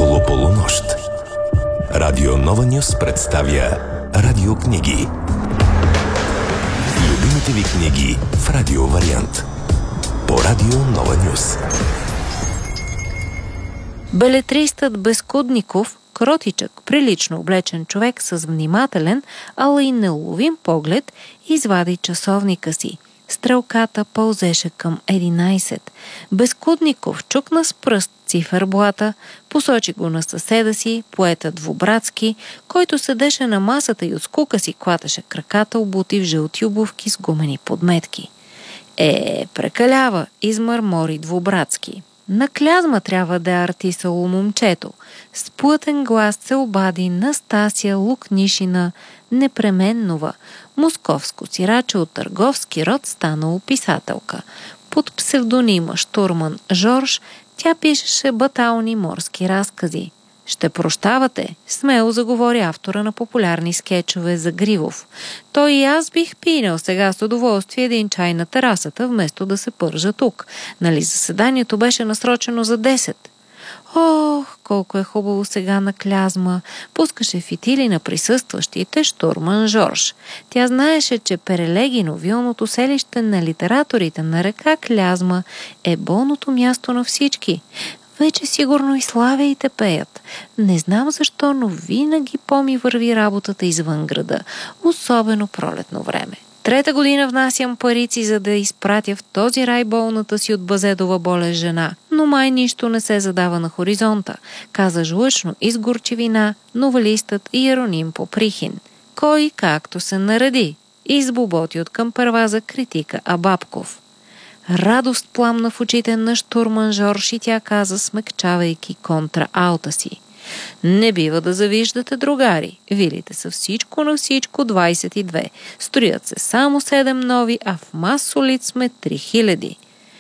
Около полунощ. Радио Нова Нюс представя радиокниги. Любимите ви книги в радиовариант. По Радио Нова Нюс. Белетристът Безкудников, кротичък, прилично облечен човек с внимателен, ала и неуловим поглед, извади часовника си. Стрелката пълзеше към 11. Безкудников чукна с пръст циферблата, посочи го на съседа си, поета Двубратски, който седеше на масата и от скука си клатеше краката, обути в жълти обувки с гумени подметки. Прекалява, измърмори Двубратски. На клязма трябва да е артисало момчето. С плътен глас се обади Настасия Лукнишина Непременнова, московско сираче от търговски род, станало писателка. Под псевдонима Штурман Жорж тя пишеше батални морски разкази. «Ще прощавате», смело заговори автора на популярни скетчове за Гривов. «Той и аз бих пинал сега с удоволствие един чай на терасата, вместо да се пържа тук. Нали заседанието беше насрочено за 10?» Ох, колко е хубаво сега на клязма. Пускаше фитили на присъстващите Штурман Жорж. Тя знаеше, че Перелегино, вилното селище на литераторите на река Клязма, е болното място на всички. Вече сигурно и славеите пеят. Не знам защо, но винаги по-ми върви работата извън града, особено пролетно време. 3-та година внасям парици, за да изпратя в този рай болната си от базедова болест жена, но май нищо не се задава на хоризонта, каза жлъчно и с горчивина новелистът Иероним Поприхин. Кой както се нареди, избоботи от към първаза критика Абабков. Радост пламна в очите на Штурман Жорж и тя каза, смекчавайки контраалта си. Не бива да завиждате, другари. Вилите са всичко на всичко 22. Строят се само 7 нови, а в Масолит сме 3000.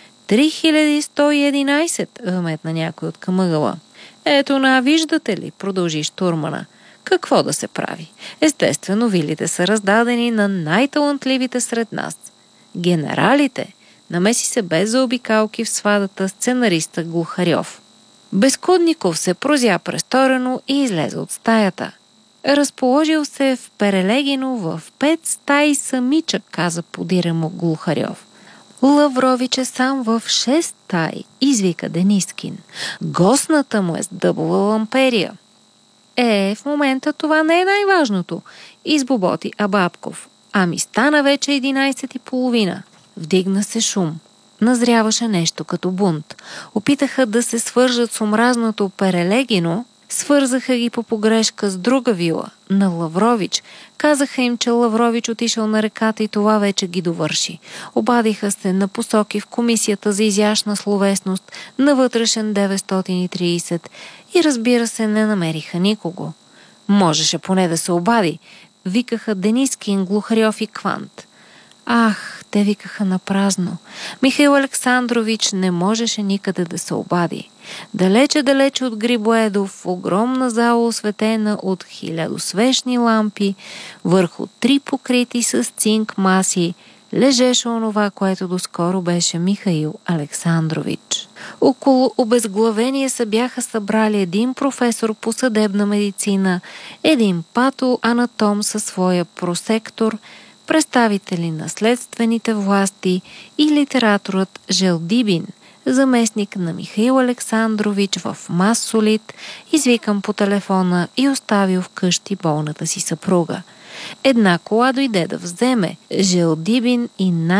3111, вметна някой от камъгъла. Ето виждате ли, продължи Штурмана. Какво да се прави? Естествено, вилите са раздадени на най-талантливите сред нас. Генералите. Намеси се без заобикалки в свадата сценариста Глухарьов. Безкудников се прозя престорено и излезе от стаята. Разположил се в Перелегино в 5 стаи самичък, каза подиремо Глухарьов. Лаврович е сам в 6 стаи, извика Денискин. Гостната му е с дъбова ламперия. В момента това не е най-важното, избоботи Абабков. Ами стана вече 11:30. Вдигна се шум. Назряваше нещо като бунт. Опитаха да се свържат с омразното Перелегино, свързаха ги по погрешка с друга вила, на Лаврович. Казаха им, че Лаврович отишъл на реката и това вече ги довърши. Обадиха се на посоки в комисията за изящна словесност на вътрешен 930 и разбира се не намериха никого. Можеше поне да се обади. Викаха Денискин, Глухарьов и Квант. Ах, те викаха на празно. Михаил Александрович не можеше никъде да се обади. Далече от Грибоедов, в огромна зала, осветена от 1000 свещни лампи, върху 3 покрити с цинк маси, лежеше онова, което доскоро беше Михаил Александрович. Около обезглавения се бяха събрали един професор по съдебна медицина, един патоанатом със своя просектор, представители на следствените власти и литераторът Желдибин, заместник на Михаил Александрович в Масолит, извикан по телефона и оставил вкъщи болната си съпруга. Една кола дойде да вземе Желдибин и